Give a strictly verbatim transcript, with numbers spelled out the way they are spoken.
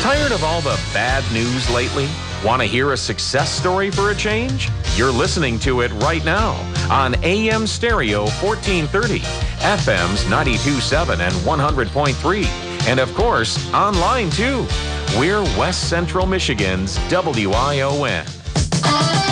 Tired of all the bad news lately? Want to hear a success story for a change? You're listening to it right now on A M Stereo fourteen thirty, F M's ninety-two point seven and one hundred point three, and of course, online too. We're West Central Michigan's W I O N.